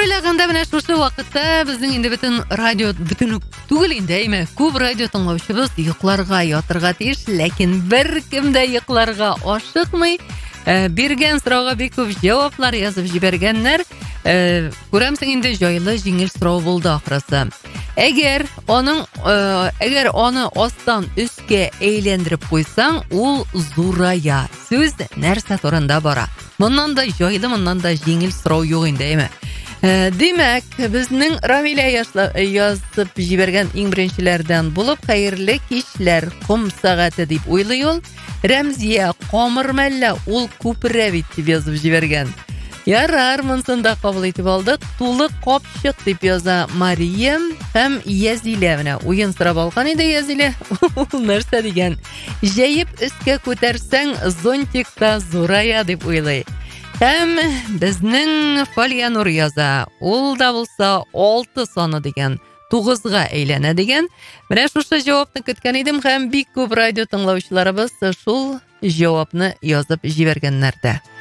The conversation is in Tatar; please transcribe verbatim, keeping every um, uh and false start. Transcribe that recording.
ойлаганда менә шушы вакытта безнең инде бөтен радио бөтен түгел инде, әйме, күп радио тыңлаучыбыз йокларга ятырга тиеш, ләкин бер кем дә йокларга ашыкмый. Биргән сорауга бик күп җаваплар язып җибәргәннәр. Күрәмсең инде җайлы җиңел сорау булды ахрысы. Әгәр аның әгәр аны астан өскә әйләндереп куйсаң, ул зурая. Сүз нәрсә турында бара? Моннан да җайлы, моннан да җиңел сорау юк инде, әйме. Димәк, безнең Рамилә язып җибәргән иң беренчеләрдән булып, хәерле кичләр, ком сәгате дип уйлый ул. Рәмзия камырмәллә, ул күперә бит дип язып җибәргән. Ярар, монсын да кабул итеп алдык. Тулы капчык дип яза Мария һәм Язилә менә. Уен сорап алган иде Язилә. Нәрсә дигән? Җәеп өскә күтәрсәң, зонтикта зурая дип уйлый. Һәм безнең Фалиянур яза. Ул да булса алты саны дигән. тугызга әйләнә дигән. Менә шушы җавапны көткән идем һәм бик күп радио тыңлаучыларыбыз шул җавапны язып җибәргәннәр дә.